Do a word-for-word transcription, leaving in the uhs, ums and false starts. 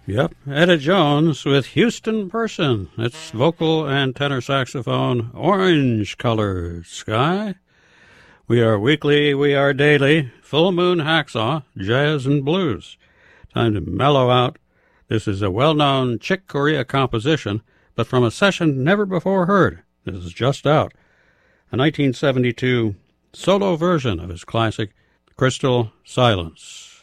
Yep, Etta Jones with Houston Person. It's vocal and tenor saxophone, Orange Colored Sky. We are weekly, we are daily, Full Moon Hacksaw, jazz and blues. Time to mellow out. This is a well-known Chick Corea composition, but from a session never before heard. This is just out. A nineteen seventy-two solo version of his classic, Crystal Silence.